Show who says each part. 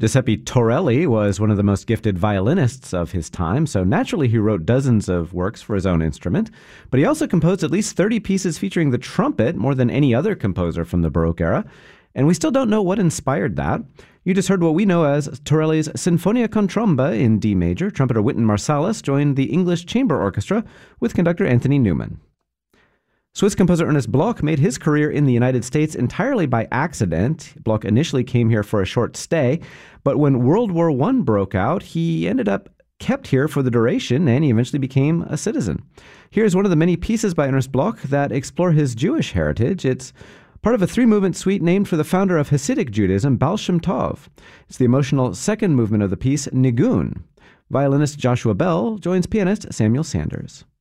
Speaker 1: Giuseppe Torelli was one of the most gifted violinists of his time, so naturally he wrote dozens of works for his own instrument, but he also composed at least 30 pieces featuring the trumpet, more than any other composer from the Baroque era, and we still don't know what inspired that. You just heard what we know as Torelli's Sinfonia con Tromba in D major. Trumpeter Wynton Marsalis joined the English Chamber Orchestra with conductor Anthony Newman. Swiss composer Ernest Bloch made his career in the United States entirely by accident. Bloch initially came here for a short stay, but when World War I broke out, he ended up kept here for the duration, and he eventually became a citizen. Here's one of the many pieces by Ernest Bloch that explore his Jewish heritage. It's part of a three-movement suite named for the founder of Hasidic Judaism, Baal Shem Tov. It's the emotional second movement of the piece, Nigun. Violinist Joshua Bell joins pianist Samuel Sanders.